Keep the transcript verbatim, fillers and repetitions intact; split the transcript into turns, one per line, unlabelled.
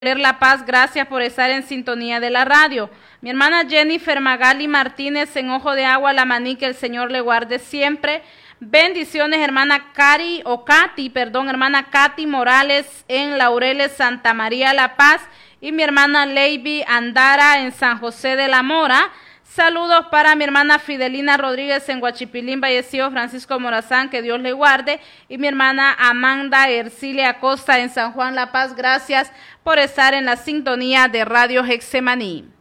La Paz, gracias por estar en sintonía de la radio. Mi hermana Jennifer Magali Martínez en Ojo de Agua, La Maní, que el Señor le guarde siempre. Bendiciones, hermana Cari, o Katy, perdón, hermana Katy Morales en Laureles, Santa María, La Paz. Y mi hermana Leiby Andara en San José de la Mora. Saludos para mi hermana Fidelina Rodríguez en Huachipilín, Vallecillo, Francisco Morazán, que Dios le guarde. Y mi hermana Amanda Ercilia Acosta en San Juan, La Paz. Gracias por estar en la sintonía de Radio Getsemaní.